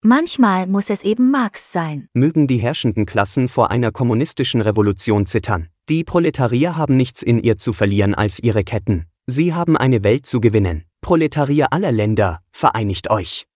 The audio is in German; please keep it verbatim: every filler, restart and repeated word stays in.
Manchmal muss es eben Marx sein. Mögen die herrschenden Klassen vor einer kommunistischen Revolution zittern. Die Proletarier haben nichts in ihr zu verlieren als ihre Ketten. Sie haben eine Welt zu gewinnen. Proletarier aller Länder, vereinigt euch!